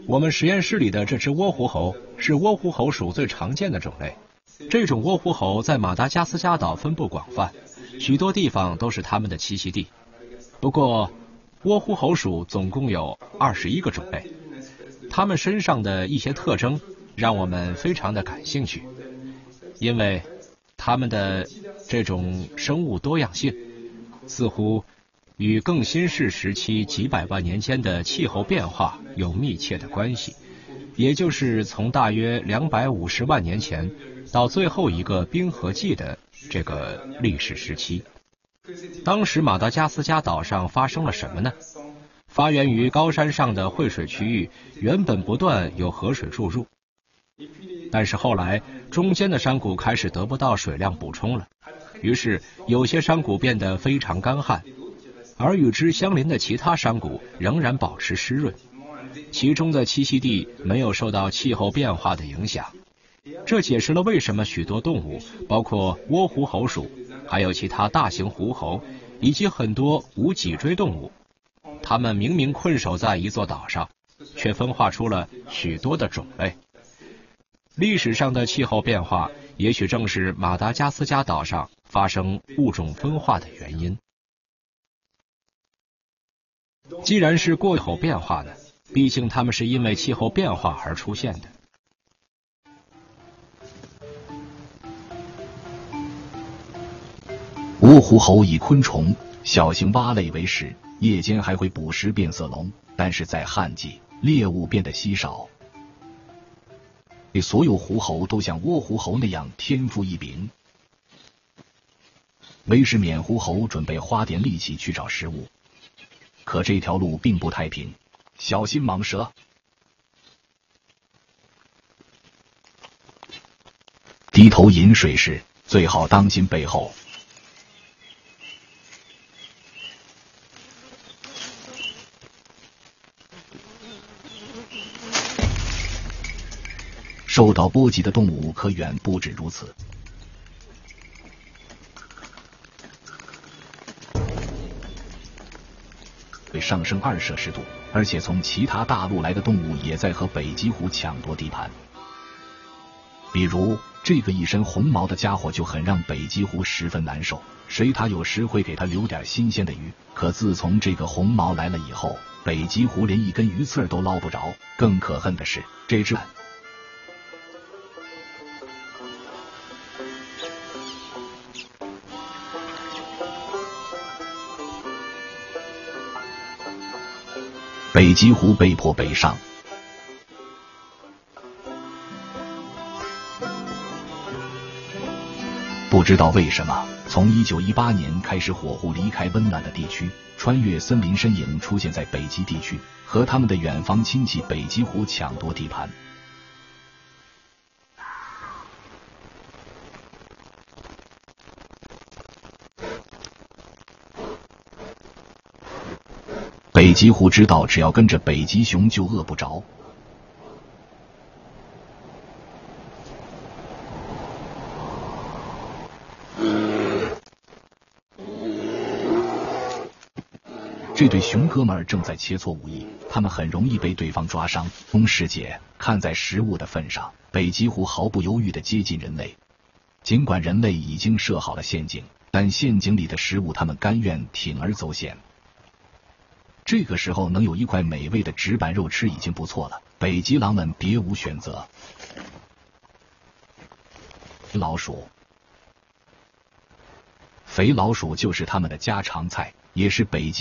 我们实验室里的这只窝狐猴是窝狐猴属最常见的种类。这种窝狐猴在马达加斯加岛分布广泛，许多地方都是它们的栖息地。不过，窝狐猴属总共有21个种类，它们身上的一些特征让我们非常的感兴趣，因为它们的这种生物多样性似乎与更新世时期几百万年间的气候变化有密切的关系，也就是从大约250万年前到最后一个冰河纪的这个历史时期。当时马达加斯加岛上发生了什么呢？发源于高山上的汇水区域原本不断有河水注入，但是后来中间的山谷开始得不到水量补充了，于是有些山谷变得非常干旱，而与之相邻的其他山谷仍然保持湿润，其中的栖息地没有受到气候变化的影响。这解释了为什么许多动物，包括窝狐猴属，还有其他大型狐猴，以及很多无脊椎动物，它们明明困守在一座岛上，却分化出了许多的种类。历史上的气候变化，也许正是马达加斯加岛上发生物种分化的原因。既然是过气候变化呢，毕竟它们是因为气候变化而出现的。 窝狐猴以昆虫、小型蛙类为食，夜间还会捕食变色龙，但是在旱季，猎物变得稀少。所有狐猴都像窝狐猴那样天赋异禀。威士缅狐猴准备花点力气去找食物，可这条路并不太平，小心蟒蛇。低头饮水时，最好当心背后。受到波及的动物可远不止如此。会上升2°C，而且从其他大陆来的动物也在和北极狐抢夺地盘。比如这个一身红毛的家伙就很让北极狐十分难受，谁他有时会给他留点新鲜的鱼，可自从这个红毛来了以后，北极狐连一根鱼刺都捞不着。更可恨的是，这只北极狐被迫北上，不知道为什么，从1918年开始，火狐离开温暖的地区，穿越森林身影，出现在北极地区，和他们的远房亲戚北极狐抢夺地盘。北极狐知道，只要跟着北极熊就饿不着。这对熊哥们儿正在切磋武艺，他们很容易被对方抓伤。师姐，看在食物的份上，北极狐毫不犹豫地接近人类。尽管人类已经设好了陷阱，但陷阱里的食物他们甘愿铤而走险。这个时候能有一块美味的纸板肉吃已经不错了，北极狼们别无选择。老鼠，肥老鼠就是他们的家常菜，也是北极